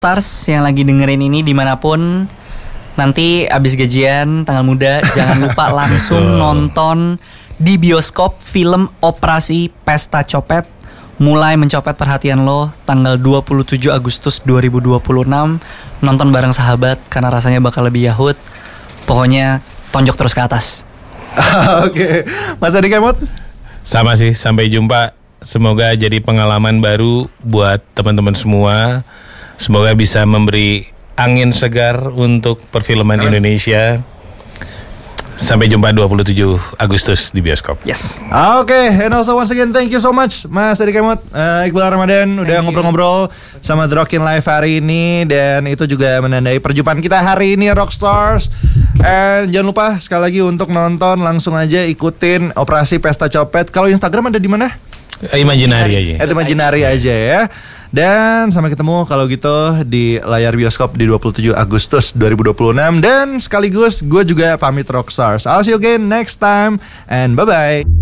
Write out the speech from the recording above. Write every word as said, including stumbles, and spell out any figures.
Stars yang lagi dengerin ini dimanapun, nanti abis gajian tanggal muda jangan lupa langsung nonton di bioskop film Operasi Pesta Copet. Mulai mencopet perhatian lo tanggal dua puluh tujuh Agustus dua ribu dua puluh enam. Nonton bareng sahabat karena rasanya bakal lebih yahut. Pokoknya tonjok terus ke atas. Oke, Mas Adi Kemot. Sama sih, sampai jumpa. Semoga jadi pengalaman baru buat teman-teman semua. Semoga bisa memberi angin segar untuk perfilman Indonesia. Sampai jumpa dua puluh tujuh Agustus di bioskop. Yes. Oke, okay, and also once again thank you so much Mas Adi Kemot, uh, Iqbal Ramadan udah ngobrol-ngobrol sama The Rockin' Live hari ini. Dan itu juga menandai perjumpaan kita hari ini Rockstars. And jangan lupa sekali lagi untuk nonton, langsung aja ikutin Operasi Pesta Copet. Kalau Instagram ada di mana? Imaginary aja. At Imaginary aja ya. Dan sampai ketemu kalau gitu di layar bioskop di dua puluh tujuh Agustus dua ribu dua puluh enam. Dan sekaligus gue juga pamit Rockstars. I'll see you again next time and bye-bye.